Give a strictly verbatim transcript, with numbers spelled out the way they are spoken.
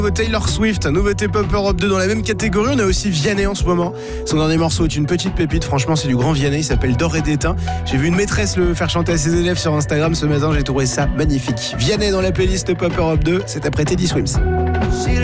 Taylor Swift, nouveauté Pop Europe deux dans la même catégorie. On a aussi Vianney en ce moment. Son dernier morceau est une petite pépite. Franchement, c'est du grand Vianney. Il s'appelle D'or et d'étain. J'ai vu une maîtresse le faire chanter à ses élèves sur Instagram ce matin. J'ai trouvé ça magnifique. Vianney dans la playlist Pop Europe deux. C'est après Teddy Swims.